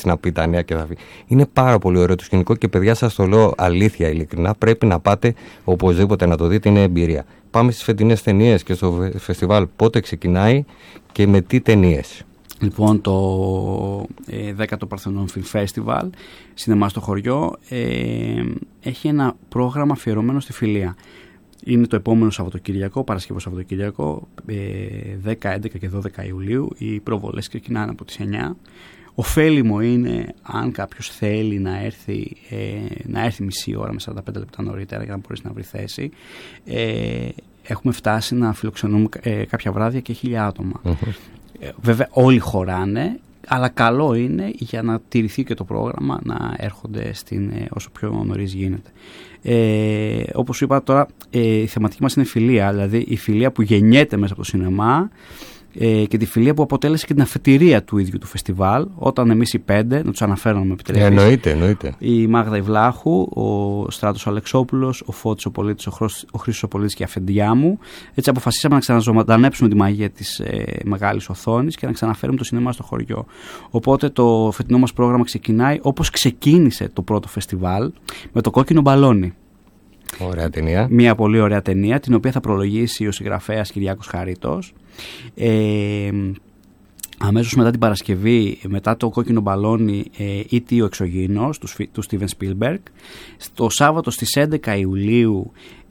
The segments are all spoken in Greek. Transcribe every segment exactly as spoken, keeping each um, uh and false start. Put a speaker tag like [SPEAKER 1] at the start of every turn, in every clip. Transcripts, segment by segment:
[SPEAKER 1] έτσι να πει τα νέα και θα φύγει. Είναι πάρα πολύ ωραίο το σκηνικό και παιδιά, σας το λέω αλήθεια, ειλικρινά, πρέπει να πάτε οπωσδήποτε να το δείτε, είναι εμπειρία. Πάμε στις φετινές ταινίες και στο φεστιβάλ πότε ξεκινάει και με τι ταινίες?
[SPEAKER 2] Λοιπόν, το ε, δέκατο Παρθενών Film Festival, σινεμά στο χωριό, ε, έχει ένα πρόγραμμα αφιερωμένο στη φιλία. Είναι το επόμενο Σαββατοκυριακό, Παρασκευό Σαββατοκυριακό, ε, δέκα, έντεκα και δώδεκα Ιουλίου. Οι προβολές ξεκινάνε από τις εννιά. Ωφέλιμο είναι αν κάποιος θέλει να έρθει, ε, να έρθει μισή ώρα με σαράντα πέντε λεπτά νωρίτερα για να μπορέσει να βρει θέση. Ε, έχουμε φτάσει να φιλοξενούμε ε, κάποια βράδια και χίλια άτομα. Mm-hmm. Ε, βέβαια όλοι χωράνε, αλλά καλό είναι για να τηρηθεί και το πρόγραμμα να έρχονται στην, ε, όσο πιο νωρίς γίνεται. Ε, όπως σου είπα τώρα, ε, η θεματική μας είναι φιλία, δηλαδή η φιλία που γεννιέται μέσα από το σινεμά ε, και τη φιλία που αποτέλεσε και την αφετηρία του ίδιου του φεστιβάλ, όταν εμείς οι πέντε, να τους αναφέρω με επιτρέπεις,
[SPEAKER 1] εννοείται, εννοείται.
[SPEAKER 2] Η Μάγδα Ιβλάχου, ο Στράτος Αλεξόπουλος, ο Φώτης ο Πολίτης, ο, Χρός, ο Χρήστος ο Πολίτης και η αφεντιά μου. Έτσι αποφασίσαμε να ξαναζωματανέψουμε τη μαγεία της ε, μεγάλης οθόνης και να ξαναφέρουμε το σινεμά στο χωριό. Οπότε το φετινό μας πρόγραμμα ξεκινάει όπως ξεκίνησε το πρώτο φεστιβάλ, με το Κόκκινο Μπαλόνι.
[SPEAKER 1] Ωραία ταινία.
[SPEAKER 2] Μια πολύ ωραία ταινία, την οποία θα προλογίσει ο συγγραφέας Κυριάκος Χαρίτος. Ε, αμέσως μετά την Παρασκευή, μετά το Κόκκινο Μπαλόνι, ε, «ι τι ο Εξωγήινος» του, του Στίβεν Σπίλμπεργκ. Στο Σάββατο στις έντεκα Ιουλίου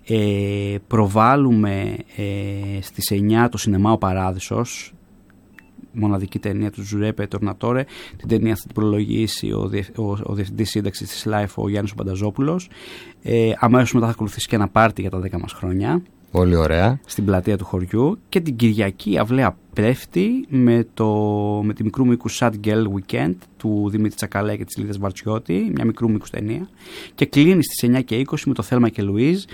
[SPEAKER 2] ε, προβάλλουμε ε, στις εννιά το σινεμά «Ο Παράδεισος», μοναδική ταινία του Τζουρέπε Τορνατόρε. Την ταινία θα την προλογίσει ο, διε, ο, ο διευθυντής σύνταξης της Life, ο Γιάννης Πανταζόπουλος. Ε, αμέσως μετά θα ακολουθήσει και ένα πάρτι για τα δέκα μας χρόνια.
[SPEAKER 1] Πολύ ωραία.
[SPEAKER 2] Στην πλατεία του χωριού. Και την Κυριακή αυλαία πέφτει με, το, με τη μικρού μήκους Sad Girl Weekend του Δημήτρη Τσακαλέ και της Λίδας Βαρτσιώτη, μια μικρού μήκους ταινία. Και κλείνει στις εννιά και είκοσι με το Θέλμα και Λουίζ.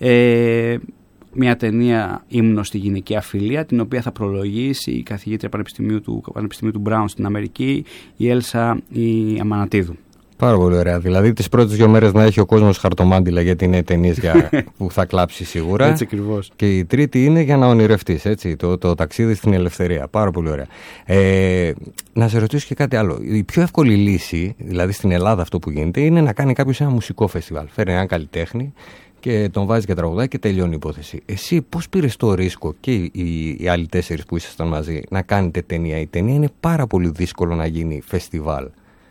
[SPEAKER 2] Ε, μια ταινία ύμνο στη γυναικεία φιλία, την οποία θα προλογίσει η καθηγήτρια Πανεπιστημίου του, Πανεπιστημίου του Μπράουν στην Αμερική, η Έλσα η Αμανατίδου.
[SPEAKER 1] Πάρα πολύ ωραία. Δηλαδή τις πρώτες δύο μέρες να έχει ο κόσμος χαρτομάντιλα, γιατί είναι ταινίες για... που θα κλάψει σίγουρα.
[SPEAKER 2] Έτσι ακριβώς.
[SPEAKER 1] Και η τρίτη είναι για να ονειρευτείς, έτσι, το, το ταξίδι στην ελευθερία. Πάρα πολύ ωραία. Ε, να σε ρωτήσω και κάτι άλλο. Η πιο εύκολη λύση, δηλαδή στην Ελλάδα αυτό που γίνεται, είναι να κάνει κάποιος ένα μουσικό φεστιβάλ. Φέρνει έναν καλλιτέχνη και τον βάζει και τραγουδάει και τελειώνει η υπόθεση. Εσύ πώς πήρες το ρίσκο, και οι, οι, οι άλλοι τέσσερις που ήσασταν μαζί, να κάνετε ταινία? Η ταινία είναι πάρα πολύ δύσκολο να γίνει φεστιβάλ.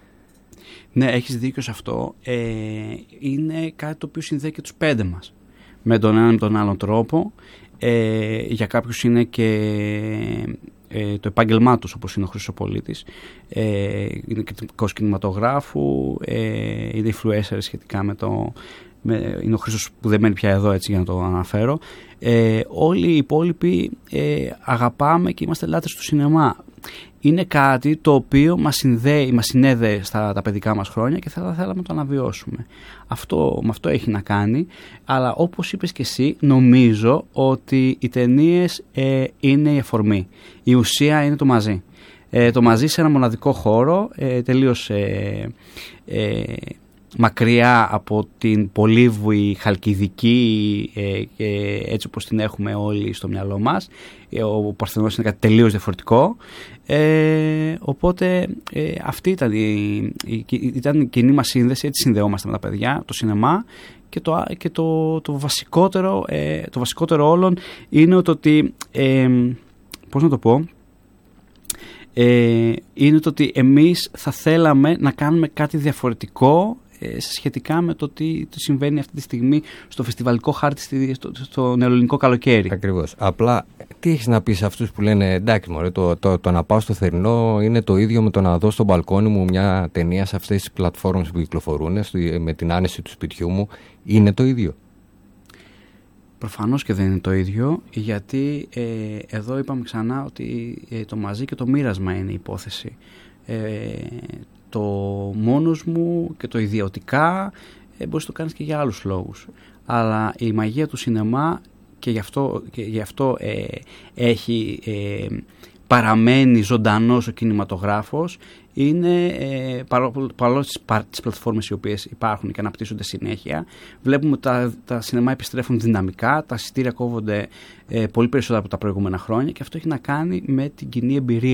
[SPEAKER 2] Ναι, έχεις δίκιο σε αυτό. Ε, είναι κάτι το οποίο συνδέει και τους πέντε μας με τον έναν με τον άλλον τρόπο. Ε, για κάποιους είναι και ε, το επάγγελμά τους, όπως είναι ο Χρήστος Πολίτης. Ε, είναι κριτικός κινηματογράφου, ε, είναι influencer σχετικά με το... Με, είναι ο Χρήστος που δεν μένει πια εδώ, έτσι, για να το αναφέρω. Ε, όλοι οι υπόλοιποι ε, αγαπάμε και είμαστε λάτρες του σινεμά. Είναι κάτι το οποίο μας συνδέει, μας συνέδεε στα τα παιδικά μας χρόνια και θα θέλαμε να το αναβιώσουμε. Αυτό, με αυτό έχει να κάνει, αλλά όπως είπες και εσύ, νομίζω ότι οι ταινίες ε, είναι η αφορμή. Η ουσία είναι το μαζί. Ε, το μαζί σε ένα μοναδικό χώρο, ε, τελείως... Ε, ε, μακριά από την πολύβουη χαλκιδική ε, ε, έτσι όπως την έχουμε όλοι στο μυαλό μας. Ε, ο Παρθενός είναι κάτι τελείως διαφορετικό. Ε, οπότε ε, αυτή ήταν η, η, ήταν η κοινή μας σύνδεση, έτσι συνδεόμαστε με τα παιδιά, το σινεμά, και το, και το, το, βασικότερο, ε, το βασικότερο όλων είναι το ότι, ε, πώς να το πω, ε, είναι το ότι εμείς θα θέλαμε να κάνουμε κάτι διαφορετικό σχετικά με το τι, τι συμβαίνει αυτή τη στιγμή στο φεστιβαλικό χάρτη στο, στο νεοελληνικό καλοκαίρι.
[SPEAKER 1] Ακριβώς. Απλά τι έχεις να πεις σε αυτούς που λένε εντάξει μωρέ, το, το, το να πάω στο θερινό είναι το ίδιο με το να δω στο μπαλκόνι μου μια ταινία σε αυτές τις πλατφόρμες που κυκλοφορούν με την άνεση του σπιτιού μου? Είναι το ίδιο?
[SPEAKER 2] Προφανώς και δεν είναι το ίδιο, γιατί ε, εδώ είπαμε ξανά ότι ε, το μαζί και το μοίρασμα είναι η υπόθεση. Ε, το μόνος μου και το ιδιωτικά ε, μπορείς να το κάνεις και για άλλους λόγους, αλλά η μαγεία του σινεμά, και γι' αυτό, και γι' αυτό ε, έχει ε, παραμένει ζωντανός ο κινηματογράφος, είναι ε, παρόλο τις, τις πλατφόρμες οι οποίες υπάρχουν και αναπτύσσονται συνέχεια, βλέπουμε ότι τα, τα σινεμά επιστρέφουν δυναμικά, τα εισιτήρια κόβονται ε, πολύ περισσότερα από τα προηγούμενα χρόνια, και αυτό έχει να κάνει με την κοινή εμπειρία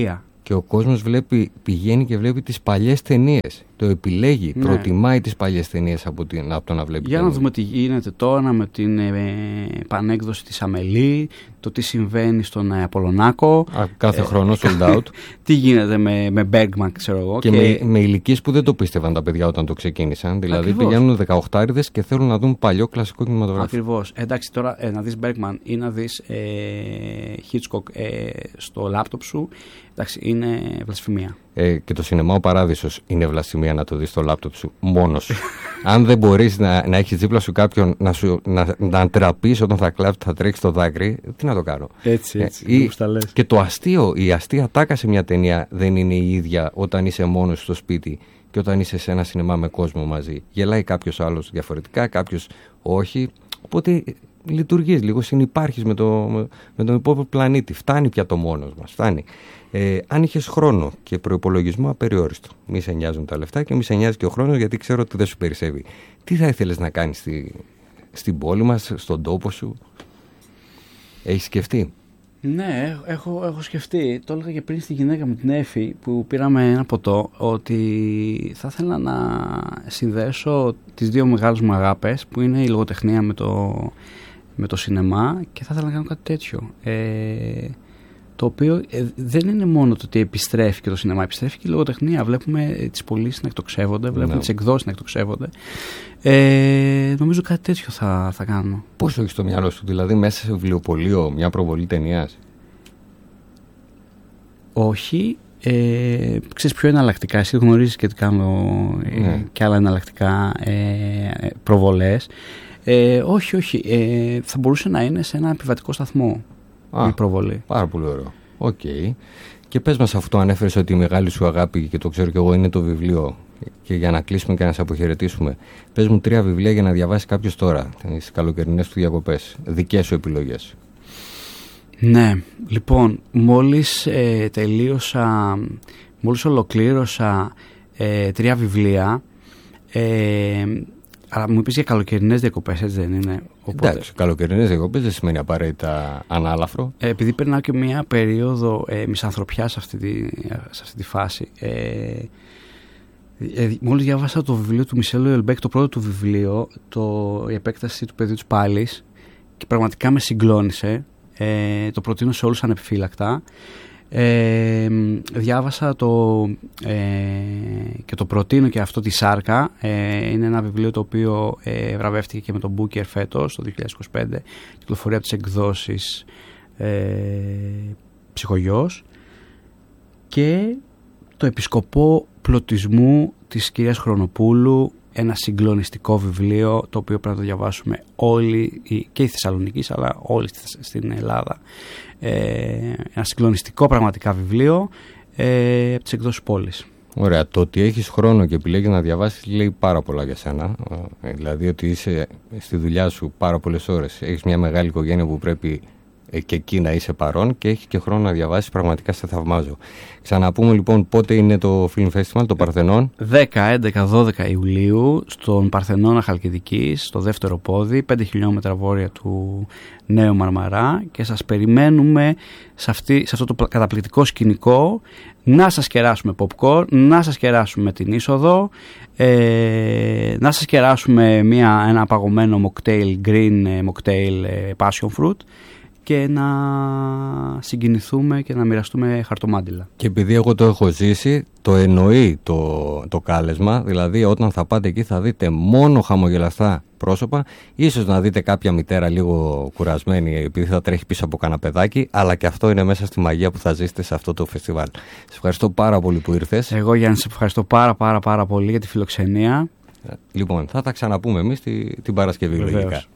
[SPEAKER 1] και ο κόσμος βλέπει, πηγαίνει και βλέπει τις παλιές ταινίες. Το επιλέγει, ναι. προτιμάει τις παλιές ταινίες από, την, από το να βλέπει.
[SPEAKER 2] Για ταινίες. Να δούμε τι γίνεται τώρα με την ε, επανέκδοση της Αμελή, το τι συμβαίνει στον ε, Απολωνάκο.
[SPEAKER 1] Α, κάθε ε, χρόνο sold out.
[SPEAKER 2] Τι γίνεται με, με Bergman, ξέρω εγώ.
[SPEAKER 1] Και, και... με, με ηλικίες που δεν το πίστευαν τα παιδιά όταν το ξεκίνησαν. Δηλαδή Ακριβώς. Πηγαίνουν δεκαοκτάριδες και θέλουν να δουν παλιό κλασικό κινηματογράφο.
[SPEAKER 2] Ακριβώς. Εντάξει, τώρα ε, να δεις Bergman ή να δεις ε, Hitchcock ε, στο λάπτοπ σου, εντάξει, είναι βλασφημία.
[SPEAKER 1] Ε, και το Σινεμά ο Παράδεισος είναι βλασφημία να το δεις στο λάπτοπ σου μόνος σου. Αν δεν μπορείς να, να έχεις δίπλα σου κάποιον να, σου, να, να τραπείς όταν θα κλάψει, θα τρέξει το δάκρυ, τι να το κάνω.
[SPEAKER 2] Έτσι, έτσι.
[SPEAKER 1] Ε, ή, τα λες. Και το αστείο, η αστεία τάκα σε μια ταινία δεν είναι η ίδια όταν είσαι μόνος στο σπίτι και όταν είσαι σε ένα σινεμά με κόσμο μαζί. Γελάει κάποιος άλλος διαφορετικά, κάποιος όχι. Οπότε λειτουργείς λίγο, συνυπάρχεις με, το, με, με τον υπόλοιπο πλανήτη. Φτάνει πια το μόνος μας, φτάνει. Ε, αν είχες χρόνο και προϋπολογισμό απεριόριστο, μη σε νοιάζουν τα λεφτά και μη σε νοιάζει και ο χρόνος, γιατί ξέρω ότι δεν σου περισσεύει. Τι θα ήθελες να κάνεις στη, στην πόλη μας, στον τόπο σου? Έχεις σκεφτεί?
[SPEAKER 2] Ναι, έχω, έχω σκεφτεί. Το έλεγα και πριν στη γυναίκα μου την Έφη που πήραμε ένα ποτό, ότι θα ήθελα να συνδέσω τις δύο μεγάλες μου αγάπες που είναι η λογοτεχνία με το, με το σινεμά, και θα ήθελα να κάνω κάτι τέτοιο. Ε, το οποίο ε, δεν είναι μόνο το ότι επιστρέφει και το σινεμά, επιστρέφει και η λογοτεχνία. Βλέπουμε ε, τις πωλήσεις να εκτοξεύονται, βλέπουμε ναι. τις εκδόσεις να εκτοξεύονται. Ε, νομίζω κάτι τέτοιο θα, θα κάνω.
[SPEAKER 1] Πώς το έχεις στο μυαλό σου, δηλαδή μέσα σε βιβλιοπωλείο μια προβολή ταινίας?
[SPEAKER 2] Όχι. Ε, ξέρεις πιο εναλλακτικά, εσύ γνωρίζεις και τι κάνω ε, ναι. και άλλα εναλλακτικά ε, προβολές. Ε, όχι, όχι. Ε, θα μπορούσε να είναι σε ένα επιβατικό σταθμό. Α, η προβολή.
[SPEAKER 1] Πάρα πολύ ωραίο. Οκ. Okay. Και πες μας, αυτό ανέφερες ότι η μεγάλη σου αγάπη, και το ξέρω και εγώ, είναι το βιβλίο, και για να κλείσουμε και να σε αποχαιρετήσουμε, πες μου τρία βιβλία για να διαβάσει κάποιος τώρα, τις καλοκαιρινές του διακοπές. Δικές σου επιλογές.
[SPEAKER 2] Ναι, λοιπόν, μόλις ε, τελείωσα, μόλις ολοκλήρωσα ε, τρία βιβλία, ε, αλλά μου είπες για καλοκαιρινές διακοπές, έτσι δεν είναι?
[SPEAKER 1] Οπότε... Εντάξει, καλοκαιρινές διακοπές δεν σημαίνει απαραίτητα ανάλαφρο.
[SPEAKER 2] Ε, επειδή περνάω και μια περίοδο ε, μισανθρωπιάς σε αυτή τη, σε αυτή τη φάση. Ε, ε, μόλις διάβασα το βιβλίο του Μισελ Ουελμπέκ, το πρώτο του βιβλίο, το, η επέκταση του παιδιού της Πάλης, και πραγματικά με συγκλώνησε. Ε, το προτείνω σε όλους ανεπιφύλακτα. Ε, διάβασα το ε, και το προτείνω και αυτό, τη Σάρκα. Ε, είναι ένα βιβλίο το οποίο ε, βραβεύτηκε και με τον Booker φέτος, το δύο χιλιάδες είκοσι πέντε, κυκλοφορία από τις εκδόσεις ε, Ψυχογιός, και το Επισκοπό Πλωτισμού της κυρίας Χρονοπούλου, ένα συγκλονιστικό βιβλίο το οποίο πρέπει να το διαβάσουμε όλοι, και οι Θεσσαλονικείς αλλά όλοι στην Ελλάδα. Ε, ένα συγκλονιστικό πραγματικά βιβλίο ε, από τις εκδόσεις Πόλης.
[SPEAKER 1] Ωραία. Το ότι έχεις χρόνο και επιλέγεις να διαβάσεις λέει πάρα πολλά για σένα. Ε, δηλαδή ότι είσαι στη δουλειά σου πάρα πολλές ώρες. Έχεις μια μεγάλη οικογένεια που πρέπει και εκεί να είσαι παρόν και έχεις και χρόνο να διαβάσεις. Πραγματικά σε θαυμάζω. Ξαναπούμε λοιπόν πότε είναι το Film Festival, το Παρθενών.
[SPEAKER 2] δέκα, έντεκα, δώδεκα Ιουλίου στον Παρθενώνα Χαλκιδικής, στο δεύτερο πόδι, πέντε χιλιόμετρα βόρεια του Νέου Μαρμαρά, και σας περιμένουμε σε, αυτή, σε αυτό το καταπληκτικό σκηνικό να σας κεράσουμε popcorn, να σας κεράσουμε την είσοδο, ε, να σας κεράσουμε μια, ένα παγωμένο mocktail, green mocktail passion fruit, και να συγκινηθούμε και να μοιραστούμε χαρτομάντιλα.
[SPEAKER 1] Και επειδή εγώ το έχω ζήσει, το εννοεί το, το κάλεσμα, δηλαδή όταν θα πάτε εκεί θα δείτε μόνο χαμογελαστά πρόσωπα, ίσως να δείτε κάποια μητέρα λίγο κουρασμένη επειδή θα τρέχει πίσω από κανένα παιδάκι, αλλά και αυτό είναι μέσα στη μαγεία που θα ζήσετε σε αυτό το φεστιβάλ. Σε ευχαριστώ πάρα πολύ που ήρθες.
[SPEAKER 2] Εγώ, Γιάννη, σε ευχαριστώ πάρα πάρα πάρα πολύ για τη φιλοξενία.
[SPEAKER 1] Λοιπόν, θα τα ξαναπούμε εμείς την, την Παρασκευή. Βεβαίως. Λογικά.